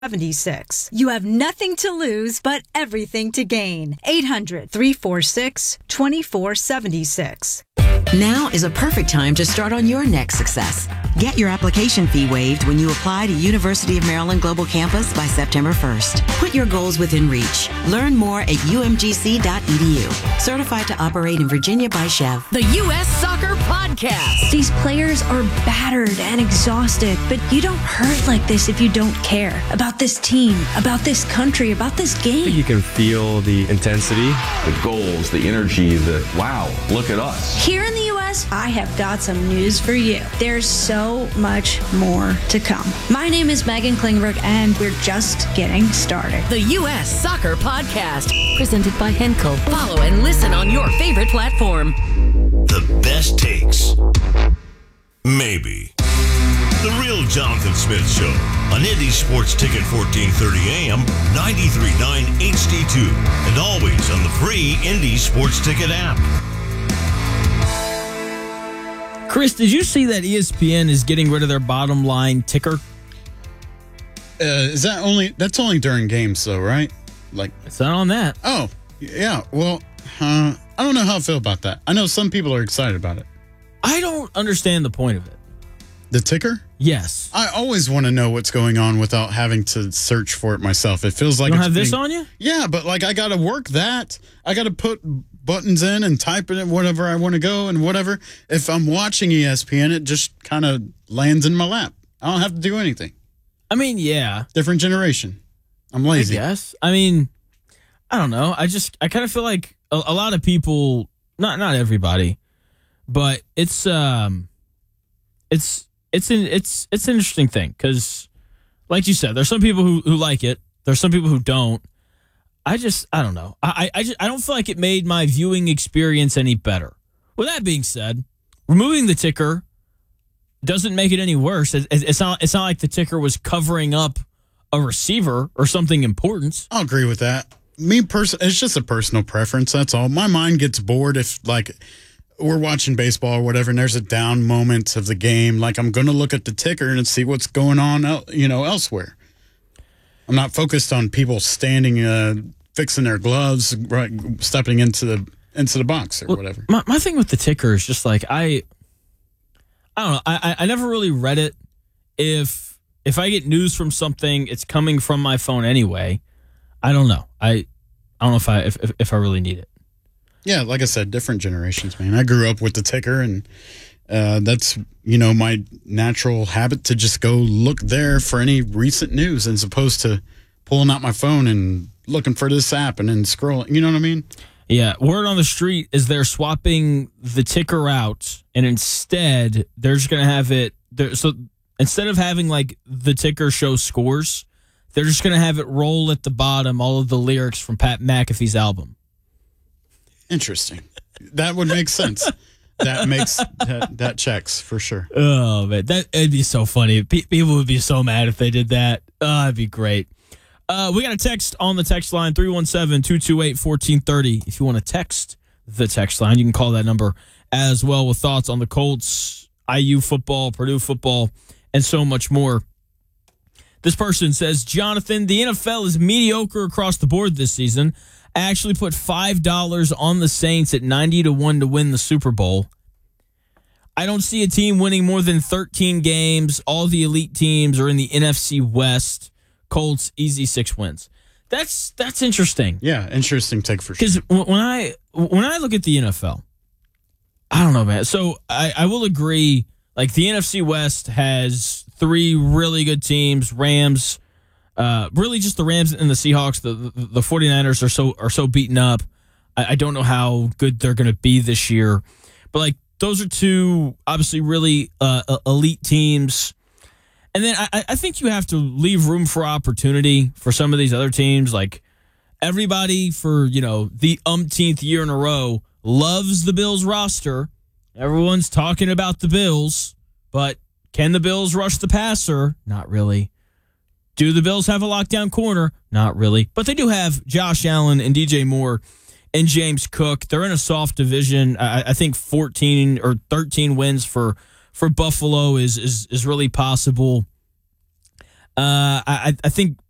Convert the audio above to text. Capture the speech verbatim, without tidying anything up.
seventy-six. You have nothing to lose, but everything to gain. eight hundred, three four six, two four seven six. Now is a perfect time to start on your next success. Get your application fee waived when you apply to University of Maryland Global Campus by September first. Put your goals within reach. Learn more at U M G C dot E D U. Certified to operate in Virginia by Chev. The U S Soccer Podcast. These players are battered and exhausted, but you don't hurt like this if you don't care about this team, about this country, about this game. I think you can feel the intensity. The goals, the energy, the wow, look at us. Here in the U S, I have got some news for you. There's so much more to come. My name is Megan Klingberg, and we're just getting started. The U S Soccer Podcast, presented by Henkel. Follow and listen on your favorite platform. The best takes. Maybe. The Real Jonathan Smith Show on Indy Sports Ticket fourteen thirty A M, ninety-three point nine H D two, and always on the free Indy Sports Ticket app. Chris, did you see that E S P N is getting rid of their bottom line ticker? Uh, is that only, that's only during games though, right? Like, it's not on that. Oh, yeah. Well, uh, I don't know how I feel about that. I know some people are excited about it. I don't understand the point of it. The ticker? Yes. I always want to know what's going on without having to search for it myself. It feels like you don't it's have this being, on you? Yeah, but like I got to work that. I got to put buttons in and type in whatever I want to go and whatever. If I'm watching E S P N, it just kind of lands in my lap. I don't have to do anything. I mean, yeah. Different generation. I'm lazy. I guess. I mean, I don't know. I just, I kind of feel like a, a lot of people, not not everybody, but it's, um, it's, it's an, it's, it's an interesting thing because, like you said, there's some people who, who like it. There's some people who don't. I just, I don't know. I, I, just, I don't feel like it made my viewing experience any better. With that being said, removing the ticker doesn't make it any worse. It, it's not, it's not like the ticker was covering up a receiver or something important. I'll agree with that. Me personally, it's just a personal preference. That's all. My mind gets bored if like we're watching baseball or whatever, and there's a down moment of the game. Like I'm going to look at the ticker and see what's going on, you know, elsewhere. I'm not focused on people standing, uh, fixing their gloves, right, stepping into the into the box or well, whatever. My my thing with the ticker is just like I, I don't know. I I never really read it. If if I get news from something, it's coming from my phone anyway. I don't know. I I don't know if I if if, if I really need it. Yeah, like I said, different generations, man. I grew up with the ticker, and uh, that's, you know, my natural habit to just go look there for any recent news as opposed to pulling out my phone and looking for this app and then scrolling. You know what I mean? Yeah. Word on the street is they're swapping the ticker out, and instead they're just going to have it. So instead of having like the ticker show scores, they're just going to have it roll at the bottom all of the lyrics from Pat McAfee's album. Interesting. That would make sense. That makes that, that checks for sure. Oh man, that it'd be so funny. Pe- people would be so mad if they did that. Oh, it'd be great. Uh, we got a text on the text line three one seven, two two eight, one four three zero. If you want to text the text line, you can call that number as well with thoughts on the Colts, I U football, Purdue football, and so much more. This person says, Jonathan, the N F L is mediocre across the board this season. I actually put five dollars on the Saints at ninety to one to win the Super Bowl. I don't see a team winning more than thirteen games. All the elite teams are in the N F C West. Colts, easy six wins. That's that's interesting. Yeah, interesting take for sure. Because when I when I look at the N F L, I don't know, man. So I, I will agree, like the N F C West has three really good teams, Rams, Uh, really just the Rams and the Seahawks. The, the the 49ers are so are so beaten up. I, I don't know how good they're going to be this year. But, like, those are two obviously really uh, elite teams. And then I, I think you have to leave room for opportunity for some of these other teams. Like, everybody for, you know, the umpteenth year in a row loves the Bills roster. Everyone's talking about the Bills. But can the Bills rush the passer? Not really. Do the Bills have a lockdown corner? Not really. But they do have Josh Allen and D J Moore and James Cook. They're in a soft division. I, I think fourteen or thirteen wins for, for Buffalo is, is is really possible. Uh, I, I think